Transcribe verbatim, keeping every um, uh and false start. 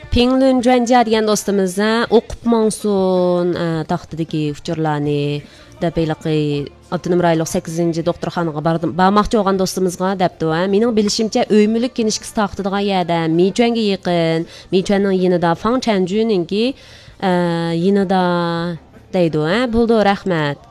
Pinglun Juanja degan do'stimiz o'qib mangsun taxtidagi uchurlarni deb elaqi Abdunum rayonluq sakkizinchi doktorxonaga bordim. Bormoqchi bo'lgan do'stimizga debdi. Mening bilishimcha o'ymilik kinishkisi taxtidigan yerda Michuanga yaqin, Michuanning yinida Fang Chanjuninki yinida deydi. Bo'ldi, rahmat.